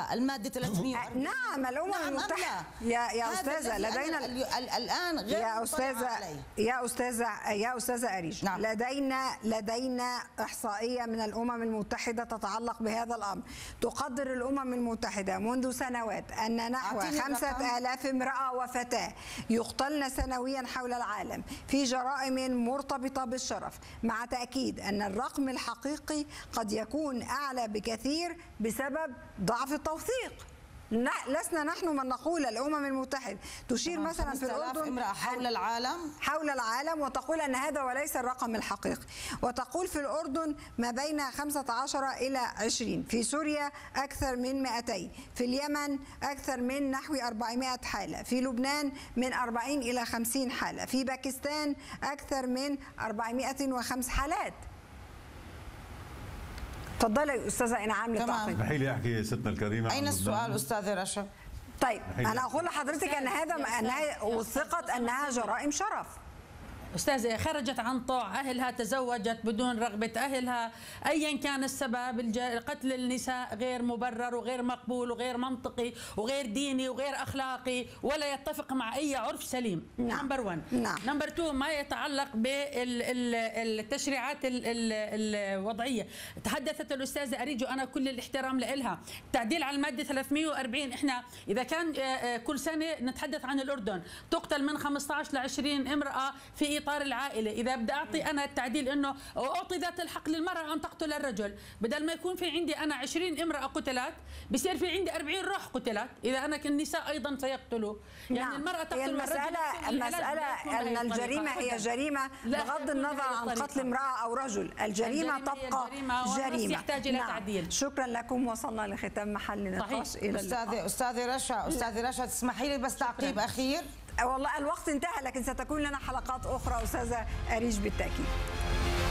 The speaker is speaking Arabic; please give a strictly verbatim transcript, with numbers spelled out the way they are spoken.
إلغاء المادة ثلاثمئة وأربعين. نعم الأمم نعم المتحدة. يا يا أستاذة لدينا الآن غير يا أستاذة يا أستاذة يا أستاذة أريج، نعم. لدينا لدينا إحصائية من الأمم المتحدة تتعلق بهذا الأمر. تقدر الأمم المتحدة منذ سنوات أن نحو خمسة آلاف امرأة وفتاة يقتلن سنويا حول العالم في جرائم مرتبطة بالشرف، مع تأكيد أن الرقم الحقيقي قد يكون أعلى بكثير بسبب ضعف التوثيق. لسنا نحن من نقول، الأمم المتحدة تشير مثلا في الأردن امرأة حول العالم حول العالم وتقول أن هذا وليس الرقم الحقيقي، وتقول في الأردن ما بين خمسة عشر إلى عشرين، في سوريا أكثر من مئتين، في اليمن أكثر من نحو أربعمئة حالة، في لبنان من أربعين إلى خمسين حالة، في باكستان أكثر من أربعمئة وخمس حالات. تفضلي استاذه انعام للتعقيب. اسمحي لي احكي ستنا الكريمه. اين السؤال استاذه رشا؟ طيب انا اقول لحضرتك ان هذا انها وثقت انها جرائم شرف. أستاذة خرجت عن طوع أهلها، تزوجت بدون رغبة أهلها، أيا كان السبب. قتل النساء غير مبرر وغير مقبول وغير منطقي وغير ديني وغير أخلاقي ولا يتفق مع أي عرف سليم. نمبر واحد. نعم. نمبر اثنين ما يتعلق بالتشريعات الوضعية. تحدثت الأستاذة أريج وأنا كل الاحترام لها. تعديل على المادة ثلاثمئة وأربعين، إحنا إذا كان كل سنة نتحدث عن الأردن تقتل من خمسة عشر ل عشرين امرأة في إطار العائلة، إذا بدي أعطي أنا التعديل إنه أعطي ذات الحق للمرأة أن تقتل الرجل، بدل ما يكون في عندي أنا عشرين امرأة قتلت بصير في عندي أربعين روح قتلت، إذا أنا النساء أيضا سيقتلوا. يعني نعم. المرأة تقتل المسألة المسألة أن الجريمة هي جريمة بغض النظر عن قتل امرأة أو رجل، الجريمة تبقى جريمة. يحتاج إلى نعم. تعديل. شكرا لكم، وصلنا لختام محل نقاش إلى أستاذة أستاذة رشا أستاذة رشا تسمحي لي بس تعقيب أخير. والله الوقت انتهى، لكن ستكون لنا حلقات أخرى أستاذة أريج بالتأكيد.